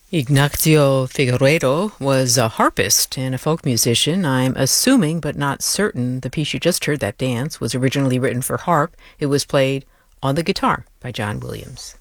Ignacio Figueredo was a harpist and a folk musician. I'm assuming, but not certain, the piece you just heard, that dance, was originally written for harp. It was played on the guitar by John Williams.